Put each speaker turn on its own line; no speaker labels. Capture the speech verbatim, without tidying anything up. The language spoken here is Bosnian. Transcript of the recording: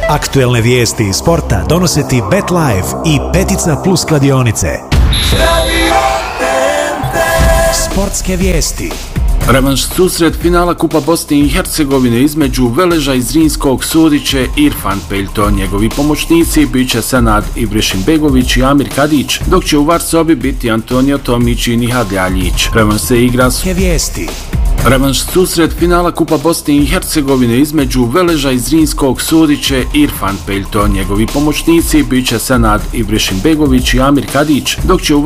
Aktuelne vijesti iz sporta donose ti BetLife i Petica Plus kladionice. Sportske vijesti.
Revanš susret finala Kupa Bosne i Hercegovine između Veleža i Zrinskog sudit će Irfan Peljton. Njegovi pomoćnici bit će Senad Ibrešimbegović i Amir Kadić, dok će u VAR sobi biti Antonio Tomić i Nihad Ljaljić. Revanš se igra s...
vijesti.
Revanš susret finala Kupa Bosne i Hercegovine između Veleža i Zrinskog sudit će Irfan Peljton. Njegovi pomoćnici bit će Senad Ibrešimbegović i Amir Kadić, dok će u